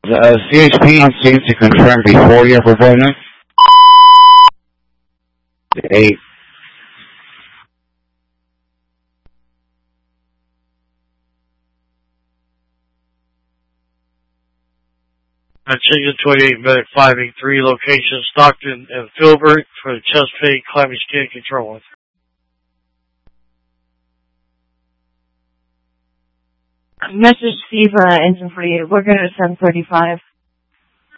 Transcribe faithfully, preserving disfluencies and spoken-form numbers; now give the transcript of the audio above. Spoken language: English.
Uh, C H P on scene to confirm before your appointment. Eight. At Chicken twenty-eight Medic five eight three, location Stockton and Filbert for the chest pain, climate skin control. Message Steve, uh, engine forty-eight, we're going to seven thirty-five.